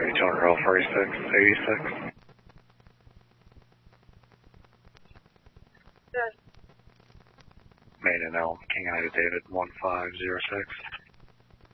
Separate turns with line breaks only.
3200 Alpha 86.
Yes.
Main and Elm, King Ida David 1506.